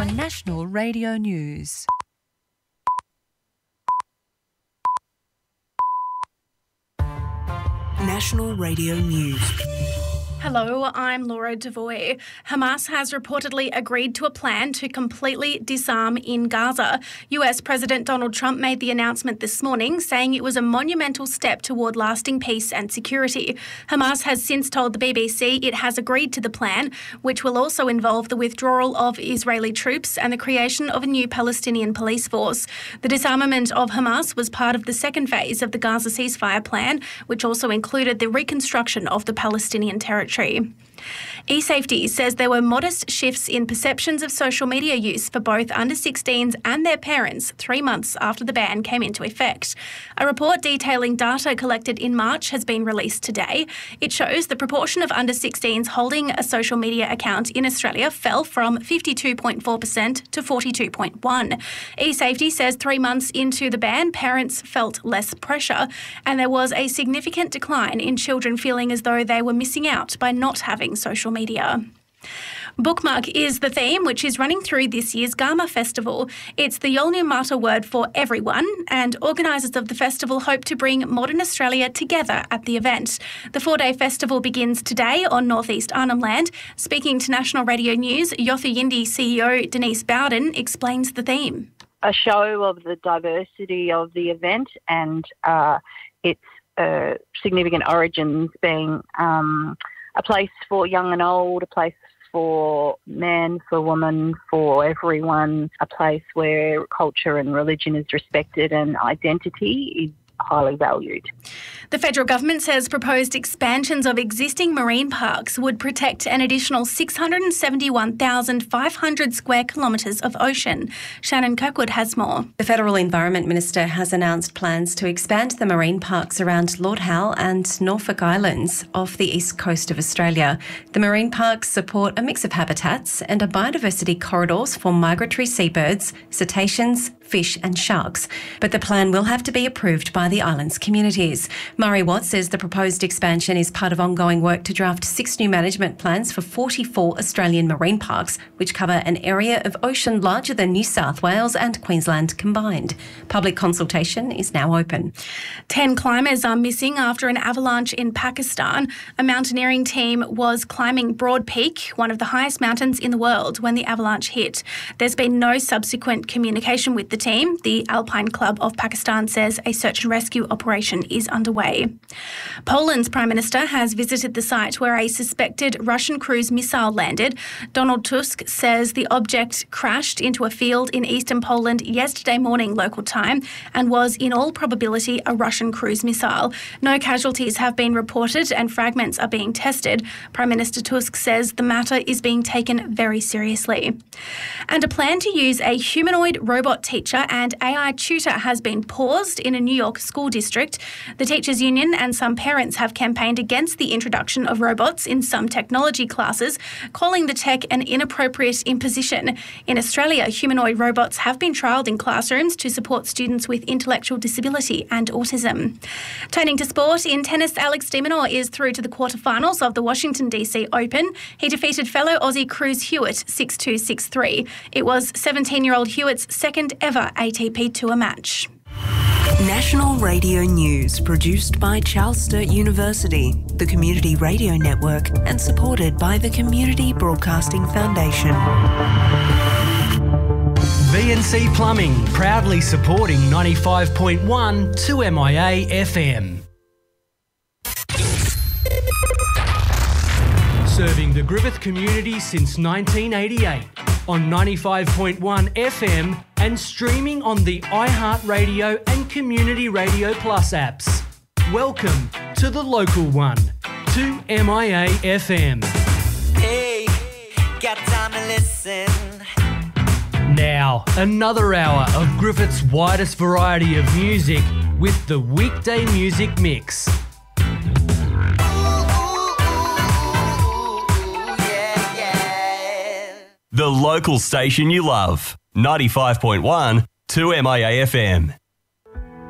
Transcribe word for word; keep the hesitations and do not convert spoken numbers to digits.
on National Radio News. National Radio News. Hello, I'm Laura Devoy. Hamas has reportedly agreed to a plan to completely disarm in Gaza. U S President Donald Trump made the announcement this morning, saying it was a monumental step toward lasting peace and security. Hamas has since told the B B C it has agreed to the plan, which will also involve the withdrawal of Israeli troops and the creation of a new Palestinian police force. The disarmament of Hamas was part of the second phase of the Gaza ceasefire plan, which also included the reconstruction of the Palestinian territory. eSafety says there were modest shifts in perceptions of social media use for both under sixteens and their parents three months after the ban came into effect. A report detailing data collected in March has been released today. It shows the proportion of under sixteens holding a social media account in Australia fell from fifty-two point four percent to forty-two point one percent. eSafety says three months into the ban, parents felt less pressure and there was a significant decline in children feeling as though they were missing out by not having social media. Bookmark is the theme, which is running through this year's Garma Festival. It's the Yolngu word for everyone, and organisers of the festival hope to bring modern Australia together at the event. The four-day festival begins today on North East Arnhem Land. Speaking to National Radio News, Yothu Yindi C E O Denise Bowden explains the theme. A show of the diversity of the event and uh, its uh, significant origins being um, a place for young and old, a place for men, for women, for everyone, a place where culture and religion is respected and identity is highly valued. The federal government says proposed expansions of existing marine parks would protect an additional six hundred seventy-one thousand five hundred square kilometres of ocean. Shannon Kirkwood has more. The Federal Environment Minister has announced plans to expand the marine parks around Lord Howe and Norfolk Islands off the east coast of Australia. The marine parks support a mix of habitats and are biodiversity corridors for migratory seabirds, cetaceans, fish and sharks. But the plan will have to be approved by the island's communities. Murray Watt says the proposed expansion is part of ongoing work to draft six new management plans for forty-four Australian marine parks, which cover an area of ocean larger than New South Wales and Queensland combined. Public consultation is now open. Ten climbers are missing after an avalanche in Pakistan. A mountaineering team was climbing Broad Peak, one of the highest mountains in the world, when the avalanche hit. There's been no subsequent communication with the team. The Alpine Club of Pakistan says a search and rescue operation is underway. Poland's Prime Minister has visited the site where a suspected Russian cruise missile landed. Donald Tusk says the object crashed into a field in eastern Poland yesterday morning local time and was in all probability a Russian cruise missile. No casualties have been reported and fragments are being tested. Prime Minister Tusk says the matter is being taken very seriously. And a plan to use a humanoid robot teacher and A I tutor has been paused in a New York school district. The Teachers Union and some parents have campaigned against the introduction of robots in some technology classes, calling the tech an inappropriate imposition. In Australia, humanoid robots have been trialled in classrooms to support students with intellectual disability and autism. Turning to sport, in tennis, Alex de Minaur is through to the quarterfinals of the Washington D C Open. He defeated fellow Aussie Cruz Hewitt six two, six three. It was seventeen-year-old Hewitt's second ever A T P Tour match. National Radio News, produced by Charles Sturt University, the Community Radio Network, and supported by the Community Broadcasting Foundation. V and C Plumbing, proudly supporting ninety-five point one two M I A F M. Serving the Griffith community since nineteen eighty-eight on ninety-five point one F M and streaming on the iHeartRadio and Community Radio Plus apps. Welcome to the local one, two M I A F M. Hey, got time to listen. Now, another hour of Griffith's widest variety of music with the Weekday Music Mix. The local station you love. ninety-five point one two M I A F M.